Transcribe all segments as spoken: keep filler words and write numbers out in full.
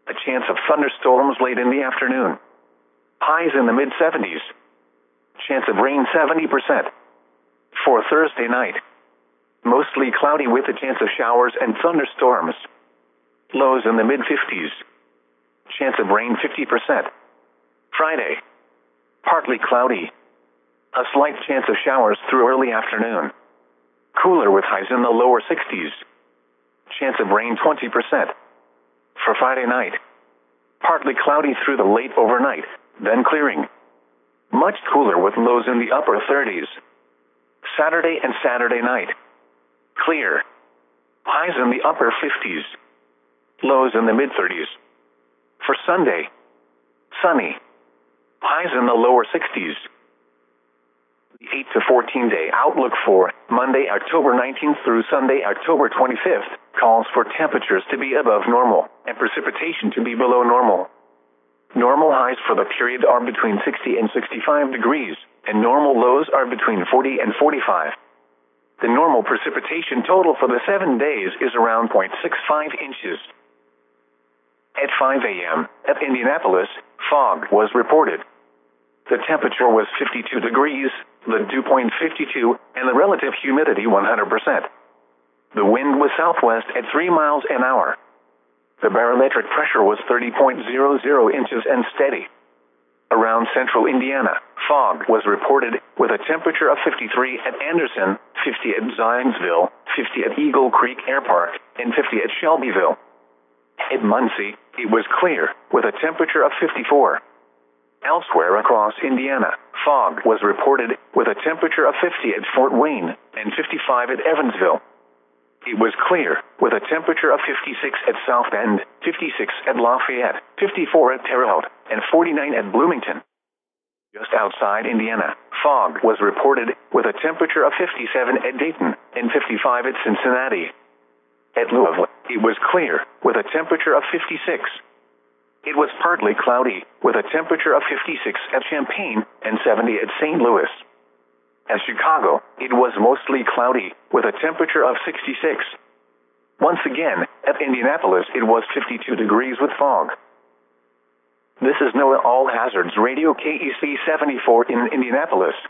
A chance of thunderstorms late in the afternoon. Highs in the mid seventies. Chance of rain seventy percent. For Thursday night. Mostly cloudy with a chance of showers and thunderstorms. Lows in the mid fifties. Chance of rain fifty percent. Friday. Partly cloudy. A slight chance of showers through early afternoon. Cooler with highs in the lower sixties. Chance of rain twenty percent. For Friday night. Partly cloudy through the late overnight, then clearing. Much cooler with lows in the upper thirties. Saturday and Saturday night. Clear. Highs in the upper fifties. Lows in the mid thirties. For Sunday. Sunny. Highs in the lower sixties. The eight to fourteen day outlook for Monday, October nineteenth through Sunday, October twenty-fifth, calls for temperatures to be above normal and precipitation to be below normal. Normal highs for the period are between sixty and sixty-five degrees, and normal lows are between forty and forty-five. The normal precipitation total for the seven days is around zero point six five inches. At five a m at Indianapolis, fog was reported. The temperature was fifty-two degrees, the dew point fifty-two, and the relative humidity one hundred percent. The wind was southwest at three miles an hour. The barometric pressure was thirty point zero zero inches and steady. Around central Indiana, fog was reported with a temperature of fifty-three at Anderson, fifty at Zionsville, fifty at Eagle Creek Air Park, and fifty at Shelbyville. At Muncie, it was clear with a temperature of fifty-four. Elsewhere across Indiana, fog was reported with a temperature of fifty at Fort Wayne and fifty-five at Evansville. It was clear with a temperature of fifty-six at South Bend, fifty-six at Lafayette, fifty-four at Terre Haute, and forty-nine at Bloomington. Just outside Indiana, fog was reported with a temperature of fifty-seven at Dayton and fifty-five at Cincinnati. At Louisville, it was clear with a temperature of fifty-six. It was partly cloudy with a temperature of fifty-six at Champaign and seventy at Saint Louis. At Chicago, it was mostly cloudy with a temperature of sixty-six. Once again, at Indianapolis, it was fifty-two degrees with fog. This is NOAA All Hazards Radio K E C seventy-four in Indianapolis.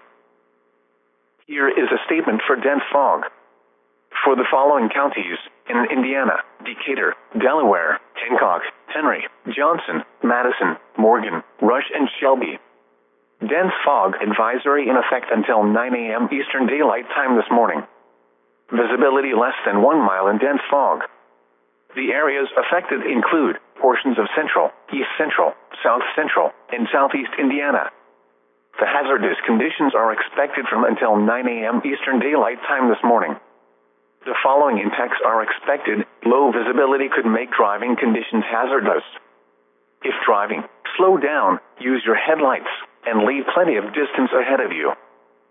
Here is a statement for dense fog. For the following counties in Indiana: Decatur, Delaware, Hancock, Henry, Johnson, Madison, Morgan, Rush, and Shelby. Dense fog advisory in effect until nine a m Eastern Daylight Time this morning. Visibility less than one mile in dense fog. The areas affected include portions of central, east central, south central, and southeast Indiana. The hazardous conditions are expected from until nine a m Eastern Daylight Time this morning. The following impacts are expected. Low visibility could make driving conditions hazardous. If driving, slow down, use your headlights, and leave plenty of distance ahead of you.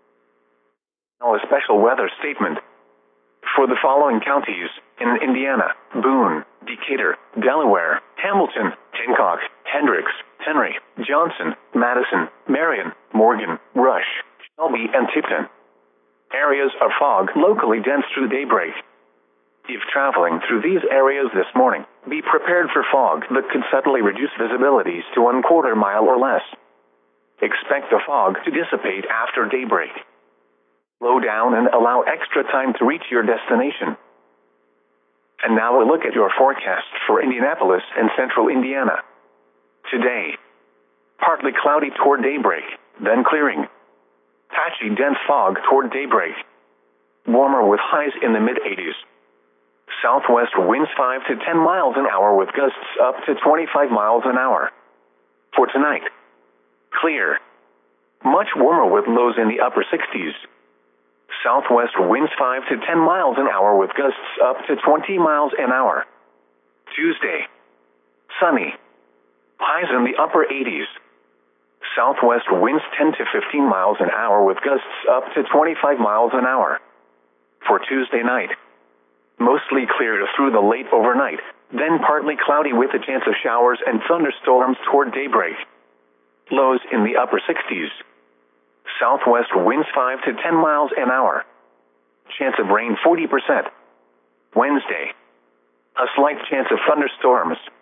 Now a special weather statement. For the following counties in Indiana: Boone, Decatur, Delaware, Hamilton, Hancock, Hendricks, Henry, Johnson, Madison, Marion, Morgan, Rush, Shelby, and Tipton. Areas of fog locally dense through daybreak. If traveling through these areas this morning, be prepared for fog that could suddenly reduce visibilities to one quarter mile or less. Expect the fog to dissipate after daybreak. Slow down and allow extra time to reach your destination. And now a look at your forecast for Indianapolis and central Indiana. Today, partly cloudy toward daybreak, then clearing. Patchy dense fog toward daybreak. Warmer with highs in the mid eighties. Southwest winds five to ten miles an hour with gusts up to twenty-five miles an hour. For tonight, clear. Much warmer with lows in the upper sixties. Southwest winds five to ten miles an hour with gusts up to twenty miles an hour. Tuesday, sunny. Highs in the upper eighties. Southwest winds ten to fifteen miles an hour with gusts up to twenty-five miles an hour. For Tuesday night, mostly clear through the late overnight, then partly cloudy with a chance of showers and thunderstorms toward daybreak. Lows in the upper sixties. Southwest winds five to ten miles an hour. Chance of rain forty percent. Wednesday, a slight chance of thunderstorms.